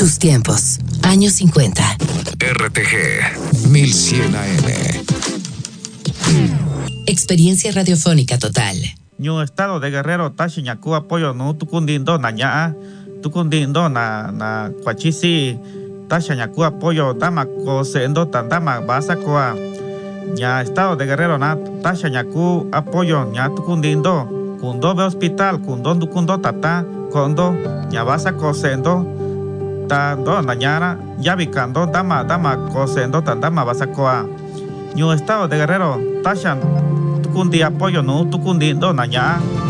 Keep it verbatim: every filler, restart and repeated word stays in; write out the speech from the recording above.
Tus tiempos, años cincuenta. R T G mil cien A M. Experiencia radiofónica total. Ñu estado de Guerrero tashi ñaku apoyo no tukundindo na ñaa tukundindo na na kwachisi tasha ñaku apoyo dama ko sendo tandama basa koa ña estado de Guerrero na tasha ñaku apoyo ña tukundindo kundo be hospital kundo tukundo tata kondo ña basa ko sendo tando na ñara yabikando dama dama ko sendo tandama basa koa Ñu estado de Guerrero tasha tukundi apoyo no tukundindo na ña